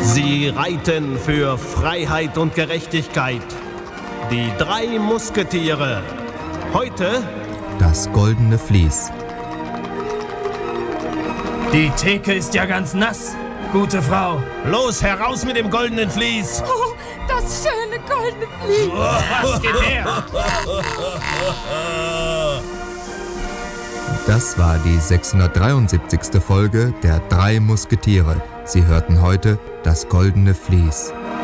Sie reiten für Freiheit und Gerechtigkeit. Die 3 Musketiere. Heute das goldene Vlies. Die Theke ist ja ganz nass, gute Frau. los, heraus mit dem goldenen Vlies. Oh, das schöne goldene Vlies. Was geht her? Das war die 673. Folge der 3 Musketiere. Sie hörten heute das goldene Vlies.